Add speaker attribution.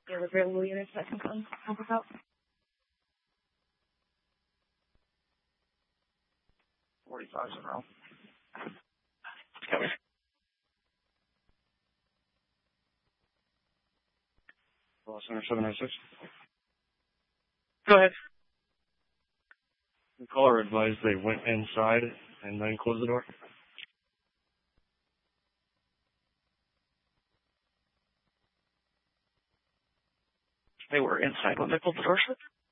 Speaker 1: There are available units that can come help us out.
Speaker 2: 45's in a row.
Speaker 3: Copy.
Speaker 2: Center 706.
Speaker 3: Go ahead.
Speaker 2: The caller advised they went inside and then closed the door.
Speaker 3: They were inside when they pulled the door shut?